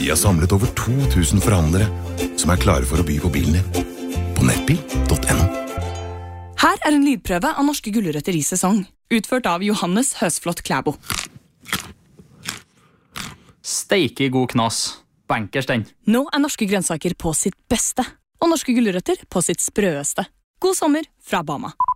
Vi har samlet over 2000 forhandlere som er klare for å by på bilen din. På nettbil.no. Her er en lydprøve av norske gulrøtter i sesong, utført av Johannes Høsflot Klæbo. Steike god knas. Bankers den. Nå er norske grønnsaker på sitt beste, og norske gulrøtter på sitt sprøeste. God sommer fra Bama.